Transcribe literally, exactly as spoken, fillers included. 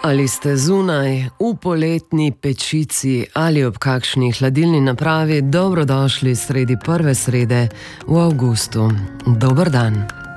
Ali ste zunaj, v poletni pečici ali ob kakšni hladilni napravi, dobrodošli sredi prve srede v avgustu. Dober dan.